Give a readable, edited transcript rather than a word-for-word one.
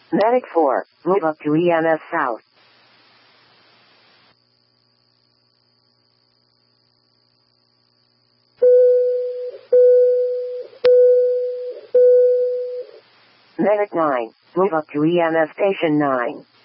Medic 4, move up to EMS South. Medic 9, move up to EMS Station 9.